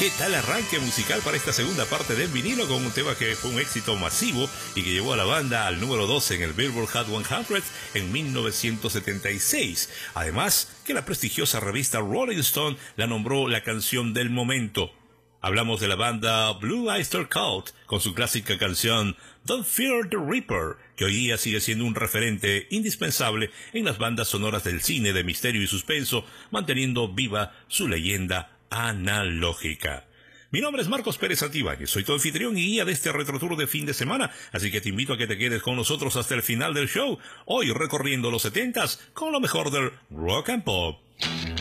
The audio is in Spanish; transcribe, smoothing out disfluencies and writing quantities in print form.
¿Qué tal arranque musical para esta segunda parte del vinilo con un tema que fue un éxito masivo y que llevó a la banda al número 12 en el Billboard Hot 100 en 1976? Además, que la prestigiosa revista Rolling Stone la nombró la canción del momento. Hablamos de la banda Blue Oyster Cult con su clásica canción Don't Fear the Reaper, que hoy día sigue siendo un referente indispensable en las bandas sonoras del cine de misterio y suspenso, manteniendo viva su leyenda analógica. Mi nombre es Marcos Pérez Santibáñez, soy tu anfitrión y guía de este retrotour de fin de semana, así que te invito a que te quedes con nosotros hasta el final del show, hoy recorriendo los 70s con lo mejor del rock and pop.